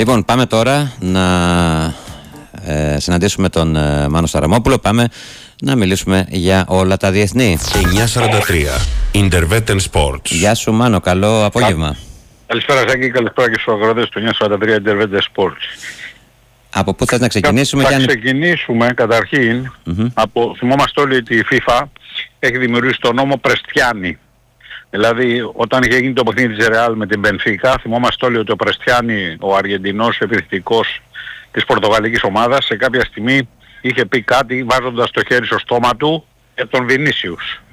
Λοιπόν, πάμε τώρα να συναντήσουμε τον Μάνο Σταραμόπουλο. Πάμε να μιλήσουμε για όλα τα διεθνή. 9:43 Intervetten Sports. Γεια σου Μάνο, καλό απόγευμα. Καλησπέρα Σάκη, καλησπέρα και στους ακροατές του 9:43 Intervetten Sports. Από πού θες να ξεκινήσουμε? Θα ξεκινήσουμε καταρχήν από, θυμόμαστε όλοι ότι η FIFA έχει δημιουργήσει τον νόμο Πρεστιάνι. Δηλαδή όταν είχε γίνει το παιχνίδι της Ρεάλ με την Μπενφίκα, θυμόμαστε όλοι ότι ο Πρεστιάνι, ο Αργεντινός επιθετικός της πορτογαλικής ομάδας, σε κάποια στιγμή είχε πει κάτι βάζοντας το χέρι στο στόμα του για τον Βινίσιους.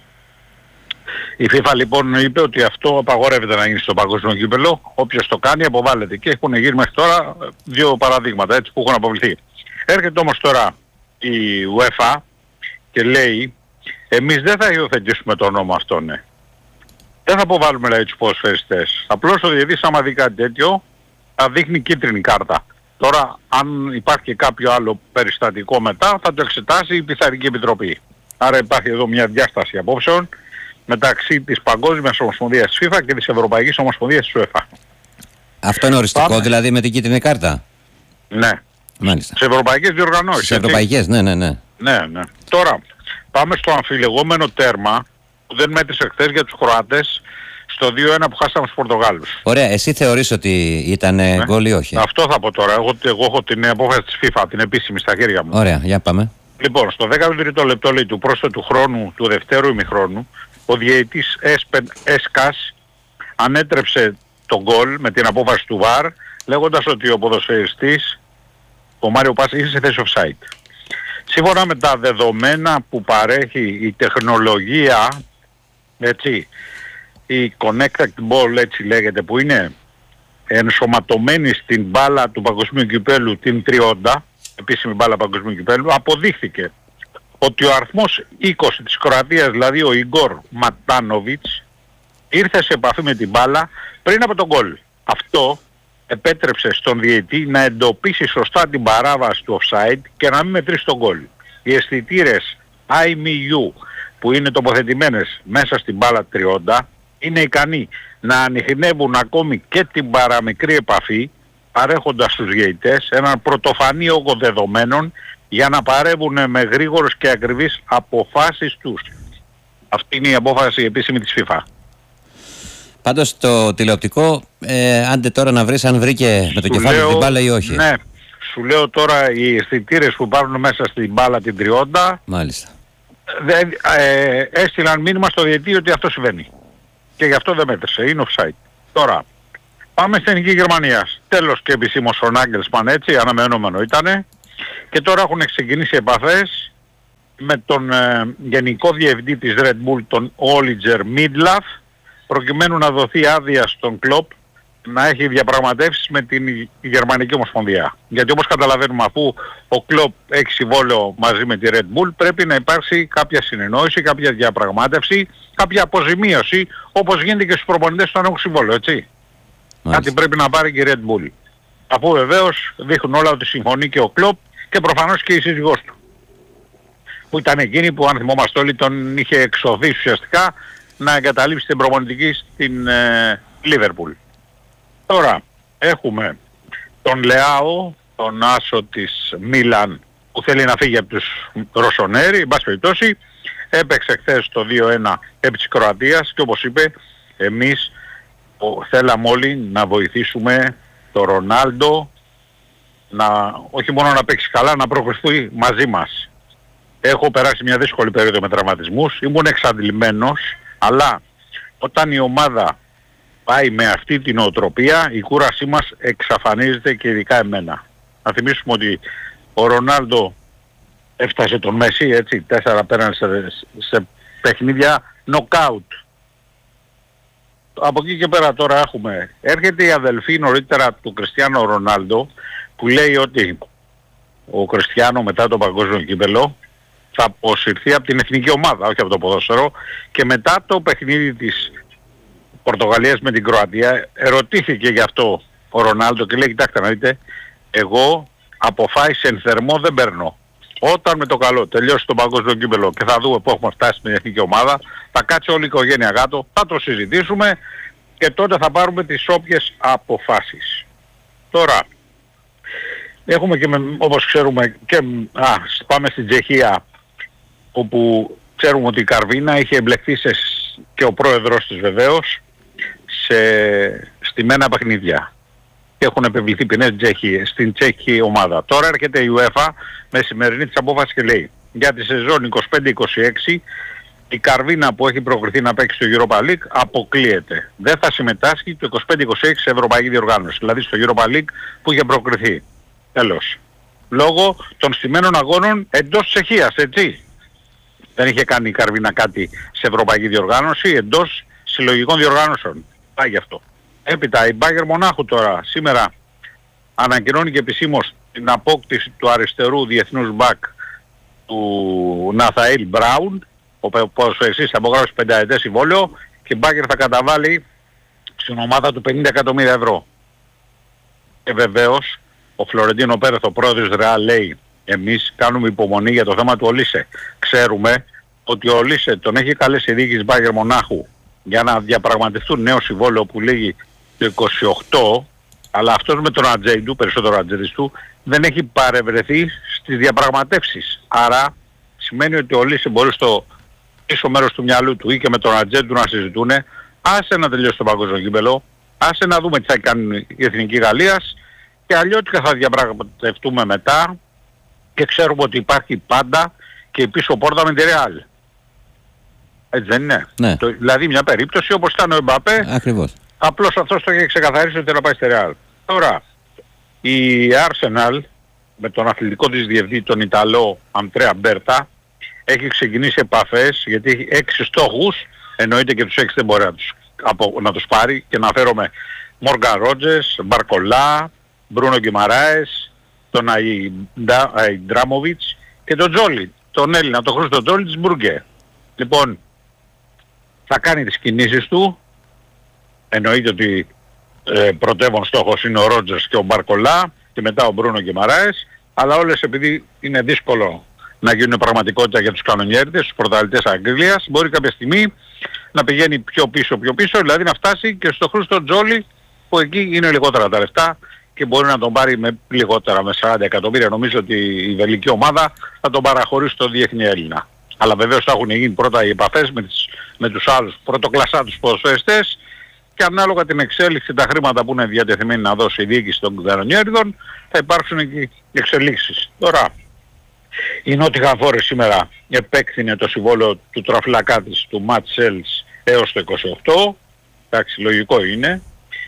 Η FIFA λοιπόν είπε ότι αυτό απαγορεύεται να γίνει στο παγκόσμιο κύπελλο, όποιος το κάνει αποβάλλεται, και έχουν γίνει μέχρι τώρα δύο παραδείγματα έτσι που έχουν αποβληθεί. Έρχεται όμως τώρα η UEFA και λέει εμείς δεν θα υιοθετήσουμε τον νόμο αυτό, ναι. Δεν θα αποβάλουμε δηλαδή τους ποδοσφαιριστές. Απλώς ο διαιτητής άμα δει κάτι τέτοιο θα δείχνει κίτρινη κάρτα. Τώρα αν υπάρχει κάποιο άλλο περιστατικό μετά θα το εξετάσει η Πειθαρχική Επιτροπή. Άρα υπάρχει εδώ μια διάσταση απόψεων μεταξύ της Παγκόσμιας Ομοσπονδίας της FIFA και της Ευρωπαϊκής Ομοσπονδίας της UEFA. Αυτό είναι οριστικό δηλαδή με την κίτρινη κάρτα? Ναι. Μάλιστα. Σε ευρωπαϊκές διοργανώσεις. Σε ευρωπαϊκές, ναι. Ναι. Τώρα πάμε στο αμφιλεγόμενο τέρμα που δεν μέτρησε χθες για τους Κροάτες στο 2-1 που χάσαμε στους Πορτογάλους. Ωραία, εσύ θεωρείς ότι ήταν γκολ ή όχι? Αυτό θα πω τώρα. Εγώ έχω την απόφαση της FIFA, την επίσημη στα χέρια μου. Ωραία, για πάμε. Λοιπόν, στο 13ο λεπτό λέει του πρόσθετου χρόνου του δευτέρου ημιχρόνου, ο διαιτητής Έσκας ανέτρεψε τον γκολ με την απόφαση του VAR, λέγοντας ότι ο ποδοσφαιριστής, ο Μάριο Πας, είναι σε θέση offside. Σύμφωνα με τα δεδομένα που παρέχει η τεχνολογία, έτσι, η Connected Ball έτσι λέγεται, που είναι ενσωματωμένη στην μπάλα του Παγκοσμίου Κυπέλλου, την 30, επίσημη μπάλα Παγκοσμίου Κυπέλλου, αποδείχθηκε ότι ο αριθμός 20 της Κροατίας, δηλαδή ο Ιγκόρ Ματάνοβιτς, ήρθε σε επαφή με την μπάλα πριν από τον γκολ. Αυτό επέτρεψε στον διαιτητή να εντοπίσει σωστά την παράβαση του offside και να μην μετρήσει τον γκολ. Οι αισθητήρες IMU που είναι τοποθετημένες μέσα στην μπάλα 30 είναι ικανοί να ανιχνεύουν ακόμη και την παραμικρή επαφή, παρέχοντας στους διαιτητές έναν πρωτοφανή όγκο δεδομένων για να παρεύουν με γρήγορες και ακριβείς αποφάσεις τους. Αυτή είναι η απόφαση επίσημη της FIFA. Πάντως το τηλεοπτικό, άντε τώρα να βρεις αν βρήκε με το κεφάλι την μπάλα ή όχι. Ναι, σου λέω τώρα οι αισθητήρες που πάρουν μέσα στην μπάλα την 30, μάλιστα, έστειλαν μήνυμα στο διαιτητή ότι αυτό συμβαίνει. Και γι' αυτό δεν μέτρησε, είναι offside. Τώρα, πάμε στην Εθνική Γερμανίας. Τέλος και επισήμως ο Νάγκελσμαν, έτσι, αναμενόμενο ήτανε. Και τώρα έχουν ξεκινήσει επαφές με τον γενικό διευθυντή της Red Bull, τον Όλιτζερ Μίντλαφ, προκειμένου να δοθεί άδεια στον Κλοπ να έχει διαπραγματεύσεις με την Γερμανική Ομοσπονδία. Γιατί όπως καταλαβαίνουμε, αφού ο Κλοπ έχει συμβόλαιο μαζί με τη Red Bull, πρέπει να υπάρξει κάποια συνεννόηση, κάποια διαπραγμάτευση, κάποια αποζημίωση, όπως γίνεται και στους προπονητές όταν έχουν συμβόλαιο, έτσι. Κάτι πρέπει να πάρει και η Red Bull. Αφού βεβαίως δείχνουν όλα ότι συμφωνεί και ο Κλοπ και προφανώς και η σύζυγός του, που ήταν εκείνη που, αν θυμόμαστε όλοι, τον είχε εξωθεί ουσιαστικά να εγκαταλείψει την προπονητική στην Λίβερπουλ. Τώρα έχουμε τον Λεάο, τον άσο της Μίλαν, που θέλει να φύγει από τους Ρωσονέρι, εν πάση περιπτώσει, έπαιξε χθες το 2-1 επί της Κροατίας και όπως είπε, εμείς θέλαμε όλοι να βοηθήσουμε τον Ρονάλντο να, όχι μόνο να παίξει καλά, να προχωρήσει μαζί μας. Έχω περάσει μια δύσκολη περίοδο με τραυματισμούς, ήμουν εξαντλημένος, αλλά όταν η ομάδα πάει με αυτή την οτροπία, η κούρασή μας εξαφανίζεται και ειδικά εμένα. Να θυμίσουμε ότι ο Ρονάλντο έφτασε τον Μέση, έτσι, 4 πέραν σε παιχνίδια νοκάουτ. Από εκεί και πέρα τώρα έρχεται η αδελφή νωρίτερα του Κριστιάνο Ρονάλντο, που λέει ότι ο Κριστιάνο μετά το παγκόσμιο κύπελλο θα αποσυρθεί από την εθνική ομάδα, όχι από το ποδόσφαιρο, και μετά το παιχνίδι της Πορτογαλίας με την Κροατία ερωτήθηκε γι' αυτό ο Ρονάλντο και λέει, κοιτάξτε να δείτε, εγώ αποφάσεις εν θερμό δεν παίρνω. Όταν με το καλό τελειώσει το παγκόσμιο κύπελλο και θα δούμε που έχουμε φτάσει στην εθνική ομάδα, θα κάτσει όλη η οικογένεια κάτω, θα το συζητήσουμε και τότε θα πάρουμε τις όποιες αποφάσεις. Τώρα, Έχουμε και όπως ξέρουμε και πάμε στην Τσεχία, όπου ξέρουμε ότι η Καρβίνα είχε εμπλεχθεί και ο πρόεδρος της βεβαίως σε στημένα παιχνίδια. Έχουν επιβληθεί ποινές στην Τσέχη ομάδα. Τώρα έρχεται η UEFA με σημερινή της απόφαση και λέει για τη σεζόν 25-26 η Καρβίνα που έχει προκριθεί να παίξει στο Europa League αποκλείεται. Δεν θα συμμετάσχει το 25-26 σε ευρωπαϊκή διοργάνωση, δηλαδή στο Europa League που είχε προκριθεί. Τέλος. Λόγω των στημένων αγώνων εντός Τσεχίας, έτσι. Δεν είχε κάνει η Καρβίνα κάτι σε ευρωπαϊκή διοργάνωση, εντός συλλογικών διοργάνωσεων. Πάει γι' αυτό. Έπειτα η Bayern Μονάχου τώρα σήμερα ανακοινώνει και επισήμως την απόκτηση του αριστερού διεθνούς μπακ του Ναθαήλ Μπράουν, ο ποδοσφαιριστής θα απογράψει 5 ετές συμβόλαιο και η Bayern θα καταβάλει στην ομάδα του 50 εκατομμύρια ευρώ. Και βεβαίως ο Φλωρεντίνο Πέρεθ, ο πρόεδρος Ρεάλ, λέει εμείς κάνουμε υπομονή για το θέμα του Ολίσε. Ξέρουμε ότι ο Ολίσε τον έχει καλέσει η διοίκηση Bayern Μονάχου για να διαπραγματευτούν νέο συμβόλαιο που λήγει το 28, αλλά αυτός με τον ατζέντη του, περισσότερο ατζέντης του, δεν έχει παρευρεθεί στις διαπραγματεύσεις. Άρα σημαίνει ότι ο Ολίσε μπορεί στο πίσω μέρος του μυαλού του ή και με τον ατζέντη του να συζητούν, άσε να τελειώσει το παγκόσμιο κύπελλο, άσε να δούμε τι θα κάνει η Εθνική Γαλλίας και αλλιώτικα θα διαπραγματευτούμε μετά και ξέρουμε ότι υπάρχει πάντα και η πίσω πόρτα με τη Real. Έτσι δεν είναι? Ναι. Δηλαδή μια περίπτωση όπως ήταν ο Εμπαπέ, Ακριβώς. απλώς αυτός το είχε ξεκαθαρίσει ότι θα πάει στη Real. Τώρα, η Arsenal με τον αθλητικό της διευθυντή, τον Ιταλό Αντρέα Μπέρτα, έχει ξεκινήσει επαφές γιατί έχει 6 στόχους, εννοείται και τους 6 δεν μπορεί να τους πάρει και να φέρομαι Μόργαν Ρότζες, Μπαρκολά, Μπρούνο Γκιμαράες, τον Αϊντράμοβιτς και τον Τζόλι, τον Έλληνα, τον Χρήστο Τζόλι της Μπουργκέ. Λοιπόν, θα κάνει τις κινήσεις του, εννοείται ότι πρωτεύον στόχος είναι ο Ρότζες και ο Μπαρκολά και μετά ο Μπρούνο Γκιμαράες, αλλά όλες επειδή είναι δύσκολο να γίνουν πραγματικότητα για τους κανονιέριδες, τους πρωταθλητές Αγγλίας, μπορεί κάποια στιγμή να πηγαίνει πιο πίσω, δηλαδή να φτάσει και στο Χρήστο Τζόλι που εκεί είναι λιγότερα τα λεφτά και μπορεί να τον πάρει με λιγότερα, με 40 εκατομμύρια. Νομίζω ότι η βελγική ομάδα θα τον παραχωρήσει στο διεθνή Έλληνα. Αλλά βεβαίως θα έχουν γίνει πρώτα οι επαφές με τους άλλους πρωτοκλασσάτους ποδοσφαιριστές και ανάλογα την εξέλιξη, τα χρήματα που είναι διατεθειμένη να δώσει η διοίκηση των κανονιέριδων, θα υπάρξουν και εξελίξεις. Τώρα, η Νότιχαμ Φόρεστ σήμερα επέκτηνε το συμβόλαιο του τραφλακά της, του Ματ Σέλς, έως το 28. Εντάξει, λογικό είναι.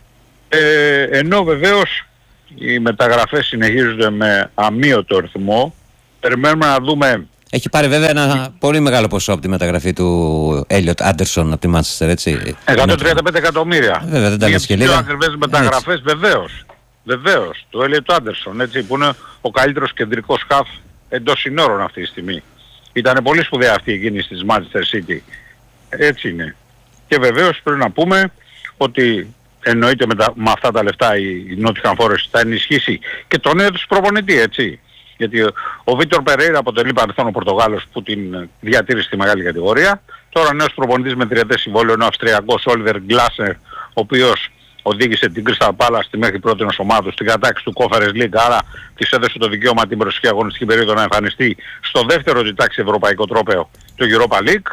Ενώ βεβαίως οι μεταγραφές συνεχίζονται με αμύωτο ρυθμό. Περιμένουμε να δούμε. Έχει πάρει βέβαια ένα πολύ μεγάλο ποσό από τη μεταγραφή του Έλιοτ Άντερσον από τη Μάντσεστερ, έτσι. 135 εκατομμύρια. Βέβαια, δεν τα λες και λίγα. Πιο ακριβές μεταγραφές, βεβαίως. Του Έλιοτ Άντερσον, έτσι, που είναι ο καλύτερος κεντρικός χαφ εντός συνόρων αυτή τη στιγμή. Ήταν πολύ σπουδαία αυτή η κίνηση της Manchester City. Έτσι είναι. Και βεβαίως πρέπει να πούμε ότι εννοείται με αυτά τα λεφτά η Nottingham Forest θα ενισχύσει και τον νέο τους προπονητή, έτσι. Γιατί ο Βίτορ Περέιρα αποτελεί παρελθόν ο Πορτογάλος που την διατήρησε στη μεγάλη κατηγορία. Τώρα νέος προπονητής με 3 ετές συμβόλαιο είναι ο Αυστριακός Όλιβερ Γκλάσνερ, ο οποίος οδήγησε την Crystal Palace στη μέχρι πρώτη ομάδα του στην κατάκτηση του Conference League, άρα της έδωσε το δικαίωμα την προσοχή αγωνιστική περίοδο να εμφανιστεί στο δεύτερο της τάξης ευρωπαϊκό τρόπαιο, το Europa League.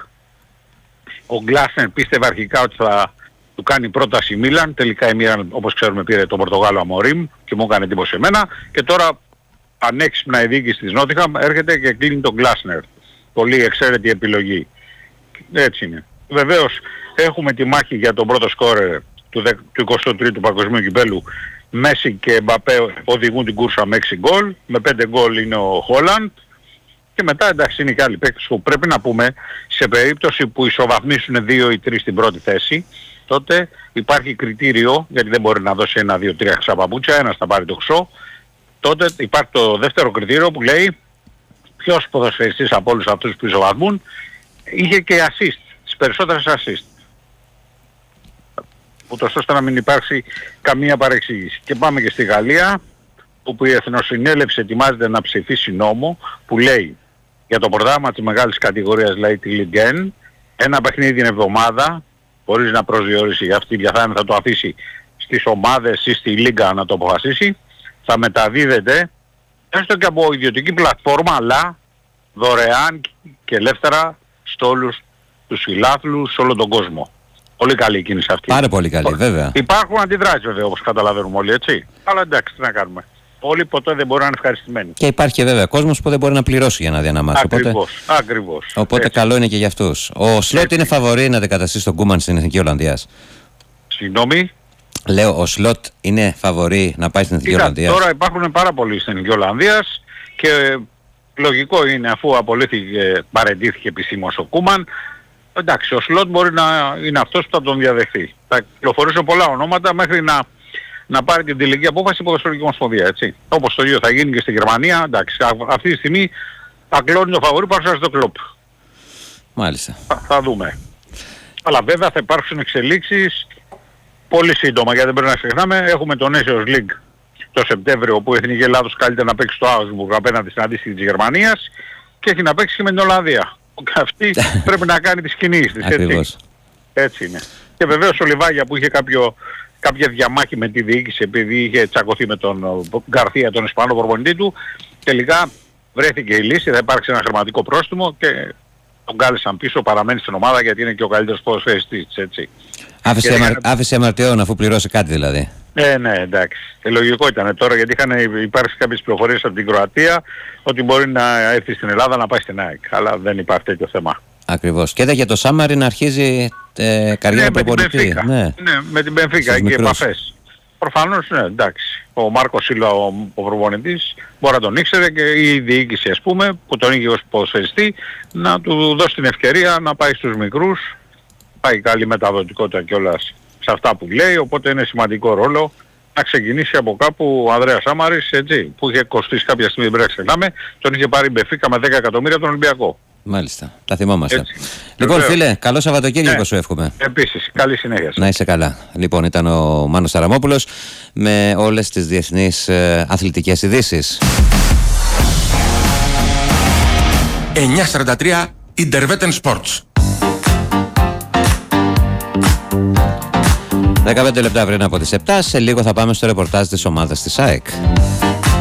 Ο Γκλάσνερ πίστευε αρχικά ότι θα του κάνει πρόταση η Μίλαν, τελικά η Μίλαν όπως ξέρουμε πήρε τον Πορτογάλο Αμορίμ και μου έκανε εντύπωση εμένα και τώρα ανέξυπνα η διοίκηση της Νότιχαμ έρχεται και κλείνει τον Γκλάσνερ. Πολύ εξαίρετη επιλογή. Έτσι είναι. Βεβαίως έχουμε τη μάχη για τον πρώτο σκόρερ του 23ου Παγκοσμίου Κυπέλλου. Μέση και Εμπαπέ οδηγούν την κούρσα με 6 γκολ. Με 5 γκολ είναι ο Χόλαντ. Και μετά εντάξει είναι και άλλοι παίκτες που πρέπει να πούμε σε περίπτωση που ισοβαθμίσουν 2 ή 3 στην πρώτη θέση, τότε υπάρχει κριτήριο, γιατί δεν μπορεί να δώσει 1, 2, 3 χρυσά παπούτσια, ένας θα πάρει το χρυσό. Τότε υπάρχει το δεύτερο κριτήριο που λέει ποιος ποδοσφαιριστής από όλους αυτούς που ισοβαθμούν είχε και assist, τις περισσότερες assist. Ούτως ώστε να μην υπάρξει καμία παρεξήγηση. Και πάμε και στη Γαλλία, όπου η Εθνοσυνέλευση ετοιμάζεται να ψηφίσει νόμο που λέει για το πρόγραμμα της μεγάλης κατηγορίας, δηλαδή τη Ligue 1, ένα παιχνίδι την εβδομάδα, χωρίς να προσδιορίσει για αυτή ποια θα το αφήσει στις ομάδες ή στη Λίγκα να το αποφασίσει, θα μεταδίδεται έστω και από ιδιωτική πλατφόρμα, αλλά δωρεάν και ελεύθερα σε όλους τους φιλάθλους, σε όλο τον κόσμο. Πολύ καλή η κίνηση αυτή. Πάρα πολύ καλή, βέβαια. Υπάρχουν αντιδράσεις βέβαια, όπως καταλαβαίνουμε όλοι, έτσι. Αλλά εντάξει, τι να κάνουμε. Όλοι ποτέ δεν μπορούν να είναι ευχαριστημένοι. Και υπάρχει και βέβαια κόσμος που δεν μπορεί να πληρώσει για να δει ένα μάτς. Ακριβώς. Οπότε έτσι. καλό είναι και για αυτούς. Ο Σλότ είναι φαβορί να αντικαταστήσει τον Κούμαν στην Εθνική Ολλανδίας. Συγγνώμη. Λέω, ο Σλότ είναι φαβορί να πάει στην Εθνική Ολλανδίας. Τώρα υπάρχουν πάρα πολλοί στην Εθνική Ολλανδίας και λογικό είναι, αφού παραιτήθηκε επισήμως ο Κούμαν. Εντάξει, ο Σλότ μπορεί να είναι αυτός που θα τον διαδεχθεί. Θα κυκλοφορήσουν πολλά ονόματα μέχρι να πάρει την τελική απόφαση η Ποδοσφαιρική Ομοσπονδία, έτσι. Όπως το ίδιο θα γίνει και στη Γερμανία, εντάξει. Αυτή τη στιγμή θα κλώνει το φαβορί παρουσιάζει το Κλοπ. Μάλιστα. Θα δούμε. Αλλά βέβαια θα υπάρξουν εξελίξεις πολύ σύντομα, γιατί δεν πρέπει να ξεχνάμε. Έχουμε το Nations League το Σεπτέμβριο, όπου η Εθνική Ελλάδος καλείται να παίξει στο Augsburg απέναντι στην αντίστοιχη της Γερμανίας και έχει να παίξει και με την Ολλανδία. Και αυτή πρέπει να κάνει τις κινήσεις της, έτσι. Έτσι είναι. Και βεβαίως ο Λιβάγια που είχε κάποια διαμάχη με τη διοίκηση, επειδή είχε τσακωθεί με τον Γκαρθία, τον Ισπανό προπονητή του, τελικά βρέθηκε η λύση, θα υπάρξει ένα χρηματικό πρόστιμο και τον κάλεσαν πίσω, παραμένει στην ομάδα γιατί είναι και ο καλύτερος ποδοσφαιριστής, έτσι. Άφησε αμαρτιών αφού πληρώσει κάτι δηλαδή. Ναι, εντάξει. Λογικό ήταν τώρα, γιατί είχαν υπάρξει κάποιες πληροφορίες από την Κροατία ότι μπορεί να έρθει στην Ελλάδα να πάει στην ΑΕΚ. Αλλά δεν υπάρχει τέτοιο θέμα. Ακριβώς. Και για το Σάμαρι να αρχίζει καριέρα προπονητή. Ναι, με την Μπενφίκα, εκεί επαφές. Προφανώς, ναι, εντάξει. Ο Μάρκο Σίλβα, ο προπονητής, μπορεί να τον ήξερε και η διοίκηση, ας πούμε, που τον είχε ως ποδοσφαιριστή, να του δώσει την ευκαιρία να πάει στους μικρούς. Πάει καλή μεταδοτικότητα κιόλας σε αυτά που λέει, οπότε είναι σημαντικό ρόλο να ξεκινήσει από κάπου ο Ανδρέας Σάμαρης, έτσι, που είχε κοστίσει κάποια στιγμή, δεν πρέπει να ξεχνάμε, τον είχε πάρει η Μπενφίκα με 10 εκατομμύρια τον Ολυμπιακό. Μάλιστα, τα θυμόμαστε. Έτσι. Λοιπόν, φίλε, καλό Σαββατοκύριακο σου εύχομαι. Επίσης, καλή συνέχεια. Να είσαι καλά. Λοιπόν, ήταν ο Μάνος Ταραμόπουλος με όλες τις διεθνείς αθλητικές ειδήσεις. 9:43 Intervetten Sports. 15 λεπτά πριν από τις 7, σε λίγο θα πάμε στο ρεπορτάζ της ομάδας της ΑΕΚ.